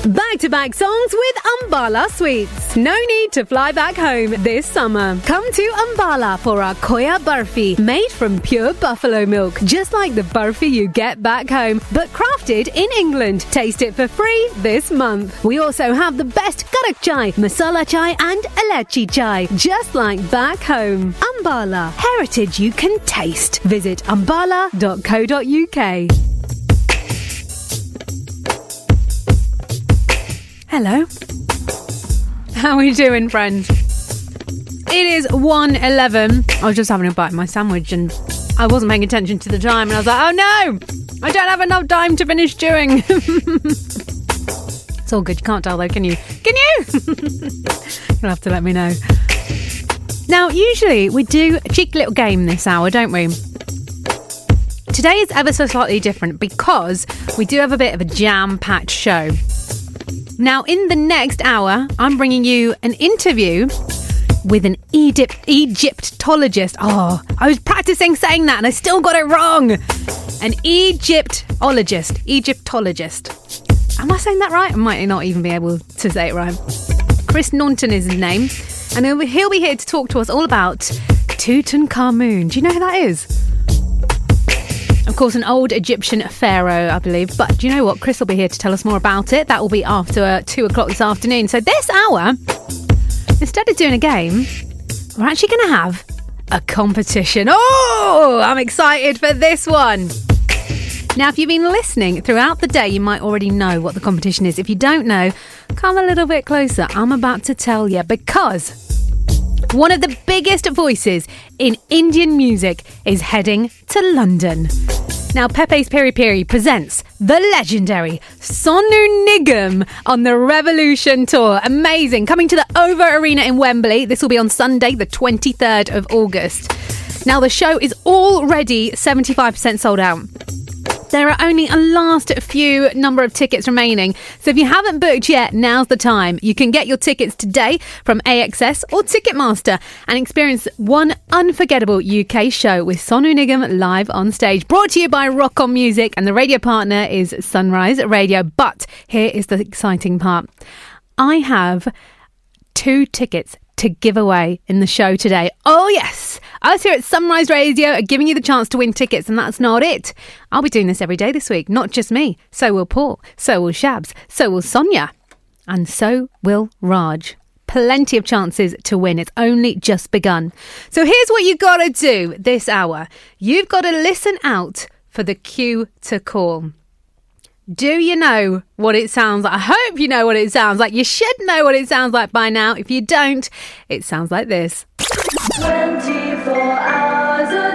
Back-to-back songs with Ambala Sweets. No need to fly back home this summer. Come to Ambala for our Khoya Barfi, made from pure buffalo milk, just like the barfi you get back home, but crafted in England. Taste it for free this month. We also have the best karak chai, masala chai and elachi chai, just like back home. Ambala, heritage you can taste. Visit ambala.co.uk. Hello. How are we doing, friends? It is 1:11. I was just having a bite of my sandwich and I wasn't paying attention to the time and I was like, oh no, I don't have enough time to finish chewing. It's all good. You can't tell though, can you? Can you? You'll have to let me know. Now, usually we do a cheeky little game this hour, don't we? Today is ever so slightly different because we do have a bit of a jam-packed show. Now, in the next hour, I'm bringing you an interview with an Egyptologist. Oh, I was practicing saying that and I still got it wrong. An Egyptologist. Am I saying that right? I might not even be able to say it right. Chris Naunton is his name. And he'll be here to talk to us all about Tutankhamun. Do you know who that is? Of course, an old Egyptian pharaoh, I believe. But do you know what? Chris will be here to tell us more about it. That will be after 2 o'clock this afternoon. So this hour, instead of doing a game, we're actually going to have a competition. Oh, I'm excited for this one. Now, if you've been listening throughout the day, you might already know what the competition is. If you don't know, come a little bit closer. I'm about to tell you, because one of the biggest voices in Indian music is heading to London. Now, Pepe's Peri Peri presents the legendary Sonu Nigam on the Revolution Tour. Amazing. Coming to the OVO Arena in Wembley. This will be on Sunday, the 23rd of August. Now, the show is already 75% sold out. There are only a last few number of tickets remaining. So if you haven't booked yet, now's the time. You can get your tickets today from AXS or Ticketmaster and experience one unforgettable UK show with Sonu Nigam live on stage. Brought to you by Rock On Music, and the radio partner is Sunrise Radio. But here is the exciting part. I have 2 tickets to give away in the show today. Oh yes, us here at Sunrise Radio are giving you the chance to win tickets, and that's not it. I'll be doing this every day this week, not just me. So will Paul, so will Shabs, so will Sonia, and so will Raj. Plenty of chances to win. It's only just begun. So here's what you got to do this hour. You've got to listen out for the cue to call. Do you know what it sounds like? I hope you know what it sounds like. You should know what it sounds like by now. If you don't, it sounds like this. 24 hours a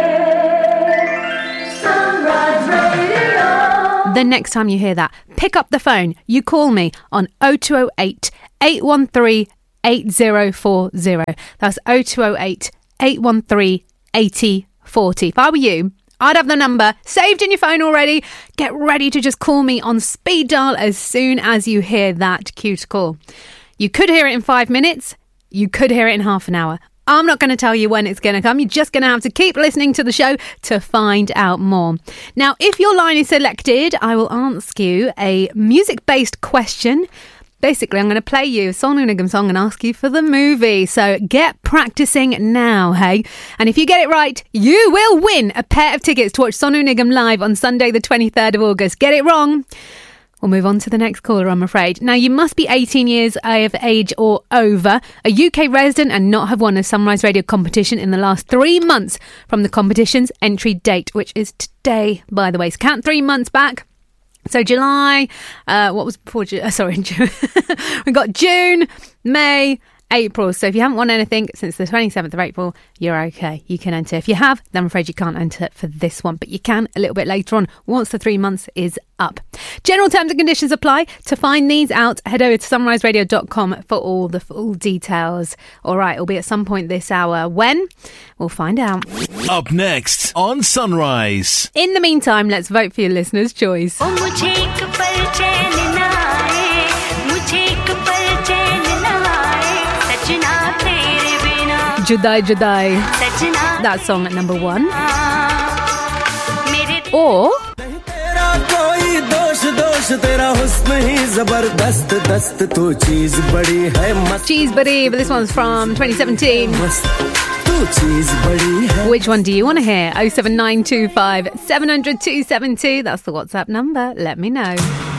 day, Sunrise Radio. The next time you hear that, pick up the phone. You call me on 0208 813 8040. That's 0208 813 8040. If I were you, I'd have the number saved in your phone already. Get ready to just call me on speed dial as soon as you hear that cue to call. You could hear it in 5 minutes. You could hear it in half an hour. I'm not going to tell you when it's going to come. You're just going to have to keep listening to the show to find out more. Now, if your line is selected, I will ask you a music-based question. Basically, I'm going to play you a Sonu Nigam song and ask you for the movie. So get practicing now, hey? And if you get it right, you will win a pair of tickets to watch Sonu Nigam live on Sunday, the 23rd of August. Get it wrong? We'll move on to the next caller, I'm afraid. Now, you must be 18 years of age or over, a UK resident, and not have won a Sunrise Radio competition in the last 3 months from the competition's entry date, which is today, by the way. So count 3 months back. So July, what was before June? June. We've got June, May, April. So if you haven't won anything since the 27th of April, you're okay. You can enter. If you have, then I'm afraid you can't enter for this one, but you can a little bit later on once the 3 months is up. General terms and conditions apply. To find these out, head over to sunriseradio.com for all the full details. All right, it'll be at some point this hour. When? We'll find out. Up next on Sunrise. In the meantime, let's vote for your listener's choice. Judai Judai. That song at number 1. Or जोश तेरा हुस्न ही जबरदस्त दस्त तो चीज बड़ी है मस्त Cheese Buddy, but this one's from 2017. तो चीज बड़ी है. Which one do you want to hear? 07925 700 272. That's the WhatsApp number. Let me know.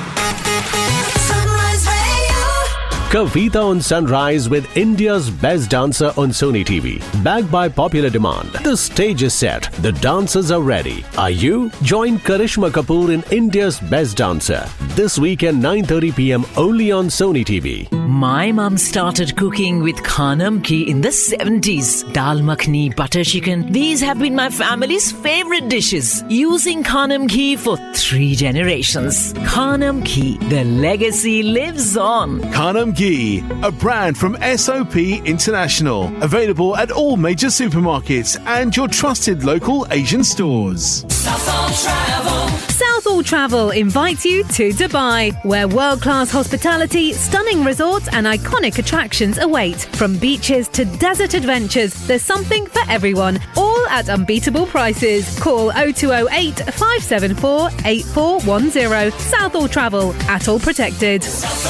Kavita on Sunrise with India's best dancer on Sony TV. Backed by popular demand. The stage is set. The dancers are ready. Are you? Join Karishma Kapoor in India's best dancer. This weekend 9:30 p.m. only on Sony TV. My mum started cooking with Khanam Ki in the 70s. Dal makhni, butter chicken. These have been my family's favorite dishes. Using Khanam Ki for 3 generations. Khanam Ki, the legacy lives on. Khanam Ghee, a brand from SOP International. Available at all major supermarkets and your trusted local Asian stores. Southall Travel invites you to Dubai, where world-class hospitality, stunning resorts and iconic attractions await. From beaches to desert adventures, there's something for everyone, all at unbeatable prices. Call 0208 574 8410. Southall Travel, ATOL protected.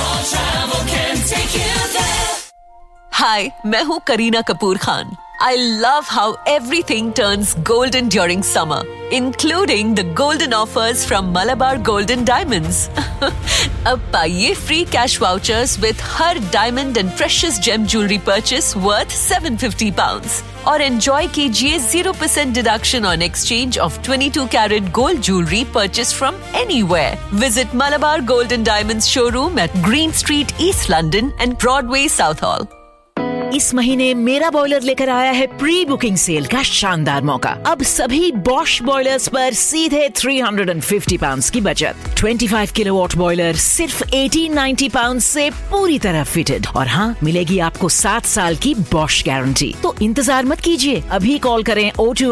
Hi, मैं हूँ Kareena Kapoor Khan. I love how everything turns golden during summer, including the golden offers from Malabar Golden Diamonds. अब पाइए free cash vouchers with her diamond and precious gem jewelry purchase worth £750 और enjoy कीजिए 0% deduction on exchange of 22 carat gold jewelry purchased from anywhere. Visit Malabar Golden Diamonds showroom at Green Street, East London and Broadway, Southall. इस महीने मेरा boiler लेकर आया है pre booking cell का शानदार मौका. अब सभी बॉश बॉयलर्स पर सीधे £350 की बचत. 25 किलोवाट बॉयलर सिर्फ £1890 से पूरी तरह फिटेड. और हाँ, मिलेगी आपको 7 साल की बॉश गारंटी. तो इंतजार मत कीजिए, अभी कॉल करें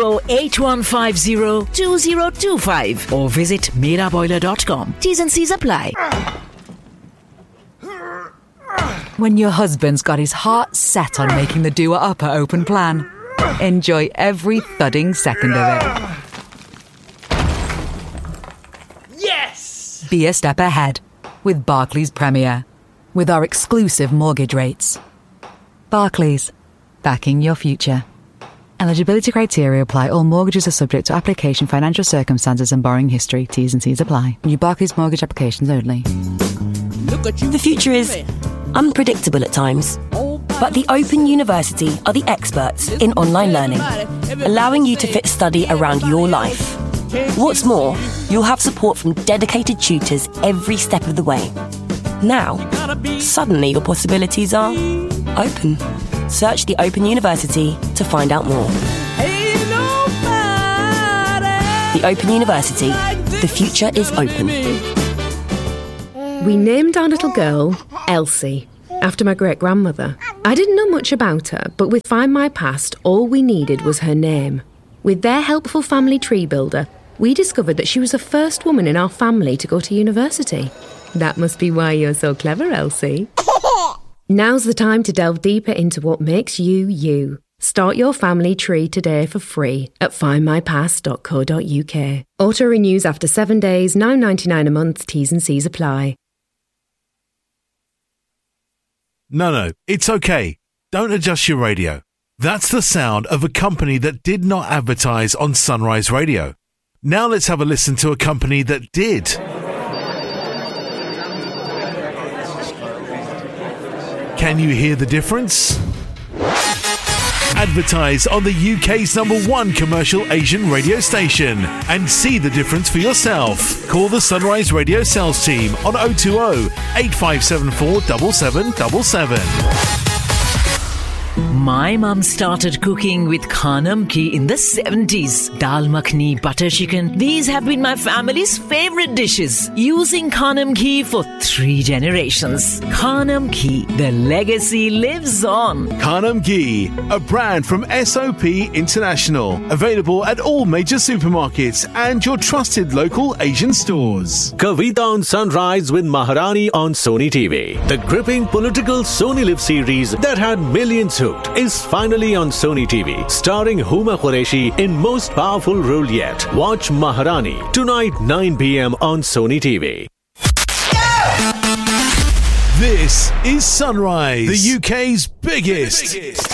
020-8150-2025 और visit meraboiler.com. T's and C's apply. When your husband's got his heart set on making the doer upper open plan, enjoy every thudding second of it. Yes! Be a step ahead with Barclays Premier, with our exclusive mortgage rates. Barclays, backing your future. Eligibility criteria apply. All mortgages are subject to application, financial circumstances and borrowing history. T's and C's apply. New Barclays mortgage applications only. The future is unpredictable at times, but the Open University are the experts in online learning, allowing you to fit study around your life. What's more, you'll have support from dedicated tutors every step of the way. Now, suddenly your possibilities are open. Search the Open University to find out more. The Open University. The future is open. We named our little girl Elsie, after my great-grandmother. I didn't know much about her, but with Find My Past, all we needed was her name. With their helpful family tree builder, we discovered that she was the first woman in our family to go to university. That must be why you're so clever, Elsie. Now's the time to delve deeper into what makes you, you. Start your family tree today for free at findmypast.co.uk. Auto renews after 7 days, £9.99 a month, T's and C's apply. No, it's okay. Don't adjust your radio. That's the sound of a company that did not advertise on Sunrise Radio. Now let's have a listen to a company that did. Can you hear the difference? Advertise on the UK's #1 commercial Asian radio station and see the difference for yourself. Call the Sunrise Radio sales team on 020 8574 7777. My mum started cooking with Khanam Ki in the 70s. Dal makhni, butter chicken. These have been my family's favorite dishes. Using Khanam Ki for 3 generations. Khanam Ki, the legacy lives on. Khanam Ghee, a brand from SOP International. Available at all major supermarkets and your trusted local Asian stores. Kavita on Sunrise with Maharani on Sony TV. The gripping political Sony Live series that had millions hooked is finally on Sony TV, starring Huma Qureshi in most powerful role yet. Watch Maharani tonight 9 p.m. on Sony TV. This is Sunrise, the UK's biggest